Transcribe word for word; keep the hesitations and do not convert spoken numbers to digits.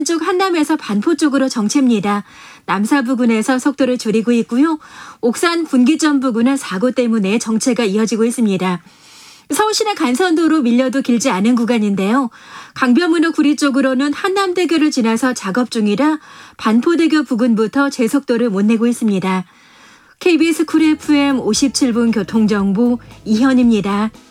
쪽 한남에서 반포 쪽으로 정체입니다. 남사 부근에서 속도를 줄이고 있고요. 옥산 분기점 부근은 사고 때문에 정체가 이어지고 있습니다. 서울시내 간선도로 밀려도 길지 않은 구간인데요. 강변문호 구리 쪽으로는 한남대교를 지나서 작업 중이라 반포대교 부근부터 제속도를 못 내고 있습니다. 케이비에스 쿨 에프엠 오십칠 분 교통정보 이현입니다.